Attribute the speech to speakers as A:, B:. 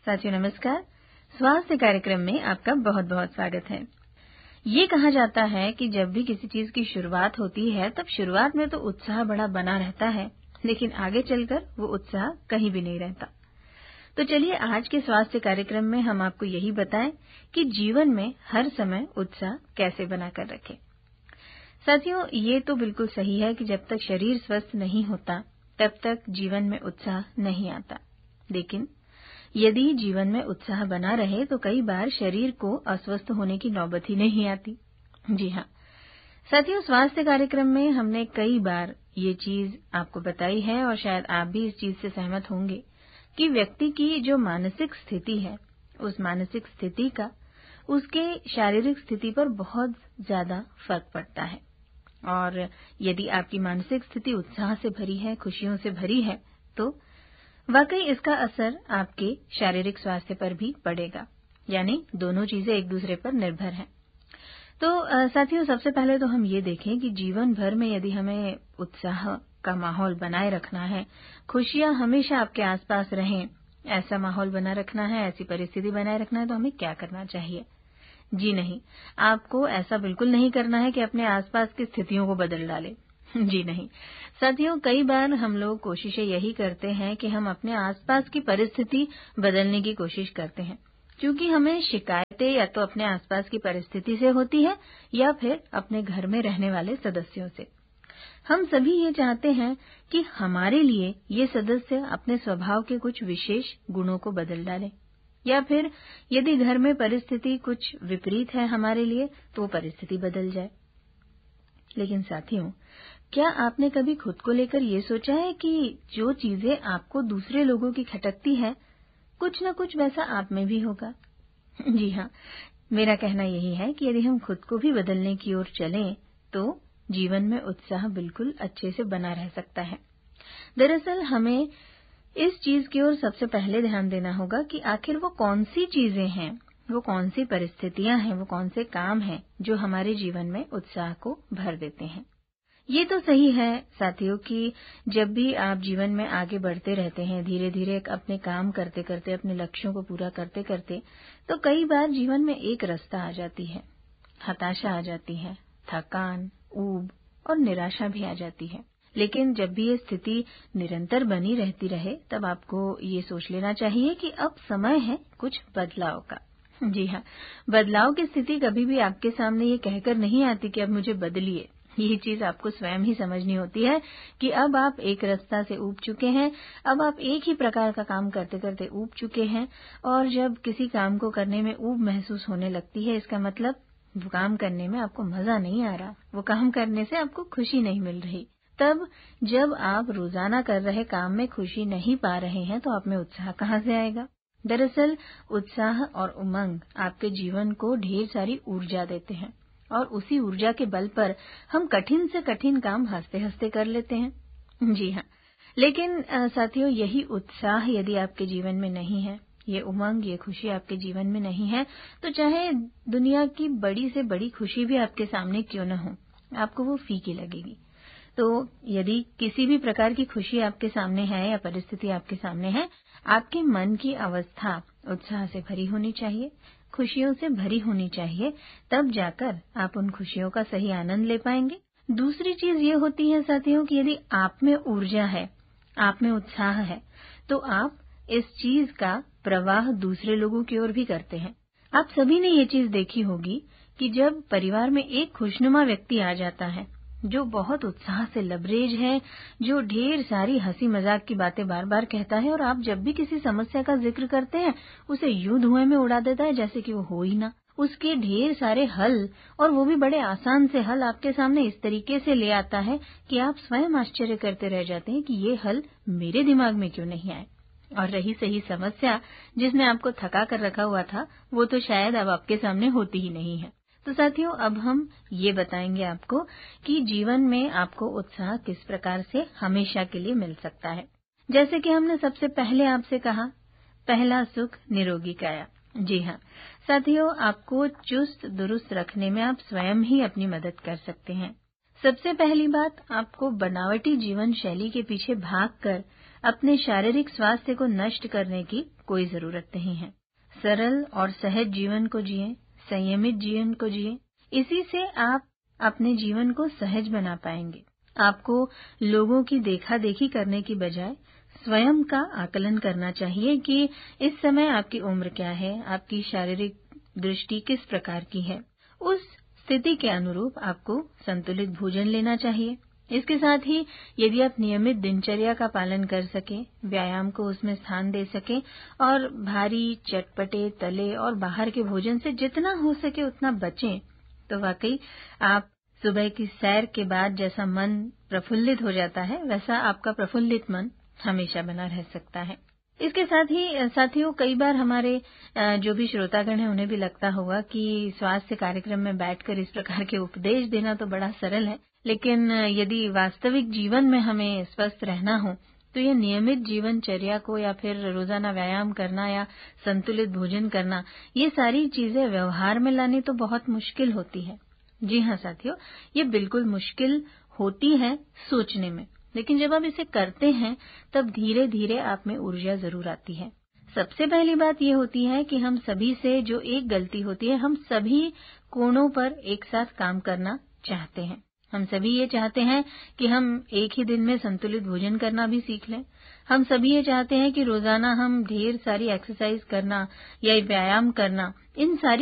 A: साथियों नमस्कार। स्वास्थ्य कार्यक्रम में आपका बहुत बहुत स्वागत है। ये कहा जाता है कि जब भी किसी चीज की शुरुआत होती है तब शुरुआत में तो उत्साह बड़ा बना रहता है, लेकिन आगे चलकर वो उत्साह कहीं भी नहीं रहता। तो चलिए आज के स्वास्थ्य कार्यक्रम में हम आपको यही बताएं कि जीवन में हर समय उत्साह कैसे बनाकर रखें। साथियों ये तो बिल्कुल सही है कि जब तक शरीर स्वस्थ नहीं होता तब तक जीवन में उत्साह नहीं आता, लेकिन यदि जीवन में उत्साह बना रहे तो कई बार शरीर को अस्वस्थ होने की नौबत ही नहीं आती। जी हाँ साथियों, स्वास्थ्य कार्यक्रम में हमने कई बार ये चीज आपको बताई है और शायद आप भी इस चीज से सहमत होंगे कि व्यक्ति की जो मानसिक स्थिति है, उस मानसिक स्थिति का उसके शारीरिक स्थिति पर बहुत ज्यादा फर्क पड़ता है। और यदि आपकी मानसिक स्थिति उत्साह से भरी है, खुशियों से भरी है, तो वाकई इसका असर आपके शारीरिक स्वास्थ्य पर भी पड़ेगा। यानी दोनों चीजें एक दूसरे पर निर्भर हैं। तो साथियों सबसे पहले तो हम ये देखें कि जीवन भर में यदि हमें उत्साह का माहौल बनाए रखना है, खुशियां हमेशा आपके आसपास रहें, ऐसा माहौल बना रखना है, ऐसी परिस्थिति बनाए रखना है, तो हमें क्या करना चाहिए? जी नहीं, आपको ऐसा बिल्कुल नहीं करना है कि अपने आसपास की स्थितियों को बदल डालें। जी नहीं साथियों, कई बार हम लोग कोशिशें यही करते हैं कि हम अपने आसपास की परिस्थिति बदलने की कोशिश करते हैं, क्योंकि हमें शिकायतें या तो अपने आसपास की परिस्थिति से होती है या फिर अपने घर में रहने वाले सदस्यों से। हम सभी ये चाहते हैं कि हमारे लिए ये सदस्य अपने स्वभाव के कुछ विशेष गुणों को बदल डालें, या फिर यदि घर में परिस्थिति कुछ विपरीत है हमारे लिए तो वो परिस्थिति बदल जाए। लेकिन साथियों, क्या आपने कभी खुद को लेकर ये सोचा है कि जो चीजें आपको दूसरे लोगों की खटकती है, कुछ न कुछ वैसा आप में भी होगा? जी हाँ, मेरा कहना यही है कि यदि हम खुद को भी बदलने की ओर चलें तो जीवन में उत्साह बिल्कुल अच्छे से बना रह सकता है। दरअसल हमें इस चीज की ओर सबसे पहले ध्यान देना होगा कि आखिर वो कौन सी चीजें हैं, वो कौन सी परिस्थितियां हैं, वो कौन से काम हैं जो हमारे जीवन में उत्साह को भर देते हैं। ये तो सही है साथियों कि जब भी आप जीवन में आगे बढ़ते रहते हैं, धीरे धीरे अपने काम करते करते, अपने लक्ष्यों को पूरा करते करते, तो कई बार जीवन में एक रास्ता आ जाती है, हताशा आ जाती है, थकान, ऊब और निराशा भी आ जाती है। लेकिन जब भी ये स्थिति निरंतर बनी रहती रहे तब आपको ये सोच लेना चाहिए कि अब समय है कुछ बदलाव का। जी हाँ, बदलाव की स्थिति कभी भी आपके सामने ये कहकर नहीं आती कि अब मुझे बदलिए। ये चीज आपको स्वयं ही समझनी होती है कि अब आप एक रास्ता से ऊब चुके हैं, अब आप एक ही प्रकार का काम करते करते ऊब चुके हैं। और जब किसी काम को करने में ऊब महसूस होने लगती है, इसका मतलब वो काम करने में आपको मजा नहीं आ रहा, वो काम करने से आपको खुशी नहीं मिल रही। तब जब आप रोजाना कर रहे काम में खुशी नहीं पा रहे हैं तो आप में उत्साह कहाँ से आएगा? दरअसल उत्साह और उमंग आपके जीवन को ढेर सारी ऊर्जा देते हैं और उसी ऊर्जा के बल पर हम कठिन से कठिन काम हंसते हंसते कर लेते हैं। जी हाँ, लेकिन साथियों यही उत्साह यदि आपके जीवन में नहीं है, ये उमंग, ये खुशी आपके जीवन में नहीं है, तो चाहे दुनिया की बड़ी से बड़ी खुशी भी आपके सामने क्यों न हो, आपको वो फीकी लगेगी। तो यदि किसी भी प्रकार की खुशी आपके सामने है या परिस्थिति आपके सामने है, आपके मन की अवस्था उत्साह से भरी होनी चाहिए, खुशियों से भरी होनी चाहिए, तब जाकर आप उन खुशियों का सही आनंद ले पाएंगे। दूसरी चीज ये होती है साथियों कि यदि आप में ऊर्जा है, आप में उत्साह है, तो आप इस चीज का प्रवाह दूसरे लोगों की ओर भी करते हैं। आप सभी ने ये चीज देखी होगी कि जब परिवार में एक खुशनुमा व्यक्ति आ जाता है, जो बहुत उत्साह से लबरेज है, जो ढेर सारी हंसी मजाक की बातें बार बार कहता है और आप जब भी किसी समस्या का जिक्र करते हैं उसे यूं धुएं में उड़ा देता है जैसे कि वो हो ही ना। उसके ढेर सारे हल, और वो भी बड़े आसान से हल, आपके सामने इस तरीके से ले आता है कि आप स्वयं आश्चर्य करते रह जाते हैं कि ये हल मेरे दिमाग में क्यों नहीं आए। और रही सही समस्या जिसमें आपको थका कर रखा हुआ था, वो तो शायद अब आपके सामने होती ही नहीं है। तो साथियों, अब हम ये बताएंगे आपको कि जीवन में आपको उत्साह किस प्रकार से हमेशा के लिए मिल सकता है। जैसे कि हमने सबसे पहले आपसे कहा, पहला सुख निरोगी काया। जी हाँ साथियों, आपको चुस्त दुरुस्त रखने में आप स्वयं ही अपनी मदद कर सकते हैं। सबसे पहली बात, आपको बनावटी जीवन शैली के पीछे भागकर अपने शारीरिक स्वास्थ्य को नष्ट करने की कोई जरूरत नहीं है। सरल और सहज जीवन को जिएं, संयमित जीवन को जिएं। इसी से आप अपने जीवन को सहज बना पाएंगे। आपको लोगों की देखा-देखी करने की बजाय स्वयं का आकलन करना चाहिए कि इस समय आपकी उम्र क्या है, आपकी शारीरिक दृष्टि किस प्रकार की है। उस स्थिति के अनुरूप आपको संतुलित भोजन लेना चाहिए। इसके साथ ही यदि आप नियमित दिनचर्या का पालन कर सकें, व्यायाम को उसमें स्थान दे सकें और भारी, चटपटे, तले और बाहर के भोजन से जितना हो सके उतना बचें, तो वाकई आप सुबह की सैर के बाद जैसा मन प्रफुल्लित हो जाता है, वैसा आपका प्रफुल्लित मन हमेशा बना रह सकता है। इसके साथ ही साथियों, कई बार हमारे जो भी श्रोतागण हैं उन्हें भी लगता होगा कि स्वास्थ्य कार्यक्रम में बैठकर इस प्रकार के उपदेश देना तो बड़ा सरल है, लेकिन यदि वास्तविक जीवन में हमें स्वस्थ रहना हो तो ये नियमित जीवनचर्या को या फिर रोजाना व्यायाम करना या संतुलित भोजन करना, ये सारी चीजें व्यवहार में लानी तो बहुत मुश्किल होती है। जी हाँ साथियों, ये बिल्कुल मुश्किल होती है सोचने में, लेकिन जब आप इसे करते हैं तब धीरे धीरे आप में ऊर्जा जरूर आती है। सबसे पहली बात ये होती है कि हम सभी से जो एक गलती होती है, हम सभी कोणों पर एक साथ काम करना चाहते हैं। हम सभी ये चाहते हैं कि हम एक ही दिन में संतुलित भोजन करना भी सीख लें। हम सभी ये चाहते हैं कि रोजाना हम ढेर सारी एक्सरसाइज करना या व्यायाम करना, इन सारी